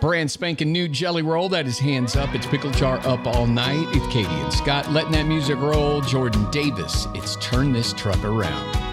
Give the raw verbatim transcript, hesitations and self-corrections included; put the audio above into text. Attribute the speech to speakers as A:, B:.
A: Brand spanking new Jelly Roll. That is Hands Up. It's Pickle Jar Up All Night. It's Katie and Scott letting that music roll. Jordan Davis. It's Turn This Truck Around.